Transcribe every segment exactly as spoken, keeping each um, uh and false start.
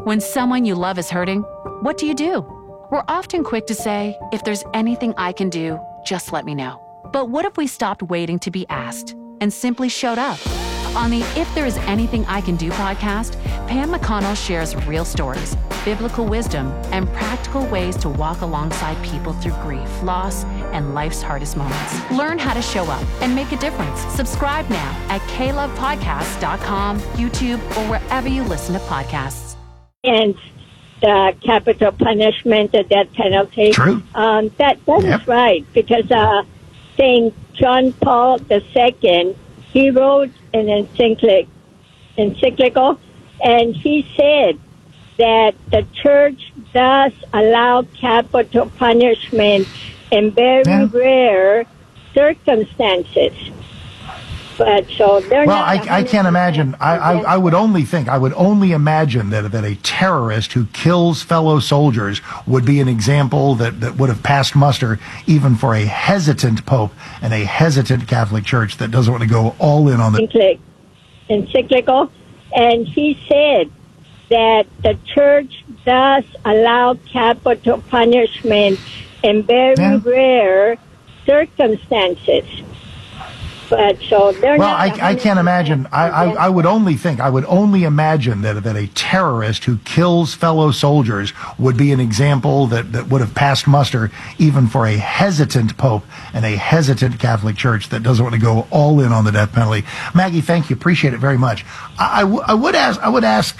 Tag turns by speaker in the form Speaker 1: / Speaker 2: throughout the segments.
Speaker 1: When someone you love is hurting, what do you do? We're often quick to say, if there's anything I can do, just let me know. But what if we stopped waiting to be asked and simply showed up? On the If There Is Anything I Can Do podcast, Pam McConnell shares real stories, biblical wisdom, and practical ways to walk alongside people through grief, loss, and life's hardest moments. Learn how to show up and make a difference. Subscribe now at k love podcast dot com, YouTube, or wherever you listen to podcasts.
Speaker 2: And the capital punishment, the death penalty.
Speaker 3: True.
Speaker 2: Um, that, that
Speaker 3: yep.
Speaker 2: is right, because uh, Saint John Paul the Second, he wrote an encyclic, encyclical, and he said that the church does allow capital punishment in very
Speaker 3: yeah.
Speaker 2: rare circumstances. But so they're
Speaker 3: well,
Speaker 2: not
Speaker 3: I, I can't imagine. I, I, I would only think, I would only imagine that, that a terrorist who kills fellow soldiers would be an example that, that would have passed muster even for a hesitant pope and a hesitant Catholic Church that doesn't want to go all in on the
Speaker 2: encyclical. And he said that the church does allow capital punishment in very
Speaker 3: yeah.
Speaker 2: rare circumstances. But so they're
Speaker 3: well,
Speaker 2: not
Speaker 3: I, I can't imagine. I, I, I would only think, I would only imagine that, that a terrorist who kills fellow soldiers would be an example that, that would have passed muster even for a hesitant pope and a hesitant Catholic Church that doesn't want to go all in on the death penalty. Maggie, thank you. Appreciate it very much. I, I, w- I would ask, I would ask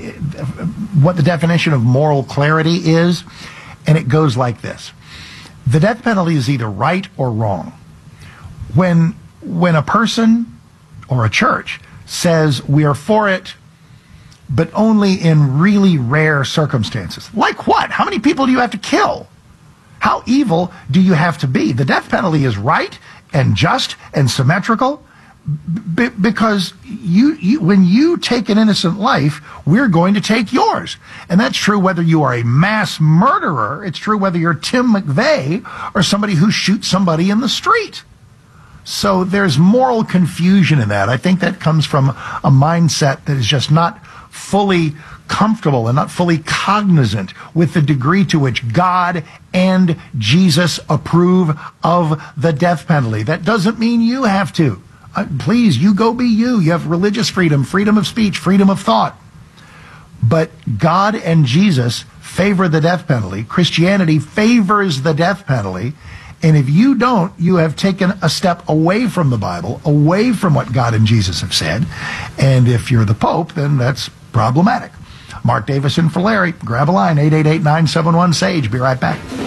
Speaker 3: what the definition of moral clarity is, and it goes like this. The death penalty is either right or wrong. When When a person or a church says we are for it, but only in really rare circumstances. Like what? How many people do you have to kill? How evil do you have to be? The death penalty is right and just and symmetrical b- because you, you, when you take an innocent life, we're going to take yours. And that's true whether you are a mass murderer. It's true whether you're Tim McVeigh or somebody who shoots somebody in the street. So there's moral confusion in that. I think that comes from a mindset that is just not fully comfortable and not fully cognizant with the degree to which God and Jesus approve of the death penalty. That doesn't mean you have to. Uh, please, you go be you. You have religious freedom, freedom of speech, freedom of thought. But God and Jesus favor the death penalty. Christianity favors the death penalty. And if you don't, you have taken a step away from the Bible, away from what God and Jesus have said. And if you're the Pope, then that's problematic. Mark Davison for Larry. Grab a line, eight eight eight, nine seven one, SAGE. Be right back.